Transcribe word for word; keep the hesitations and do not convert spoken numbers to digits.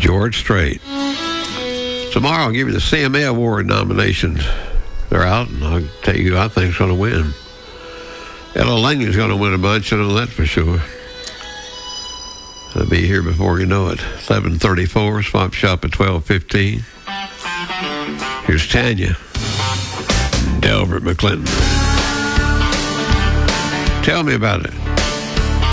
George Strait. Tomorrow I'll give you the C M A Award nominations. They're out, and I'll tell you who I think is going to win. Ella Langley's going to win a bunch, I know that for sure. I'll be here before you know it. eleven thirty-four, Swap Shop at twelve fifteen. Here's Tanya, Delbert McClinton. Tell me about it.